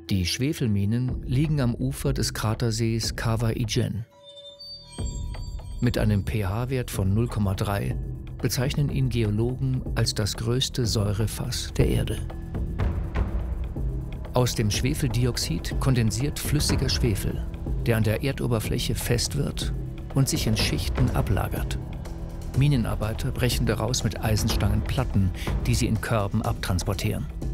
Die Schwefelminen liegen am Ufer des Kratersees Cava-i-Gen. Mit einem pH-Wert von 0,3 bezeichnen ihn Geologen als das größte Säurefass der Erde. Aus dem Schwefeldioxid kondensiert flüssiger Schwefel, der an der Erdoberfläche fest wird und sich in Schichten ablagert. Minenarbeiter brechen daraus mit Eisenstangen Platten, die sie in Körben abtransportieren.